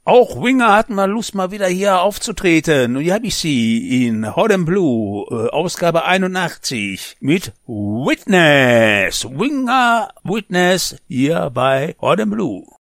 Auch Winger hatten mal Lust, mal wieder hier aufzutreten. Und hier hab ich sie in Hot and Blue, Ausgabe 81, mit Witness. Winger, Witness, hier bei Hot and Blue.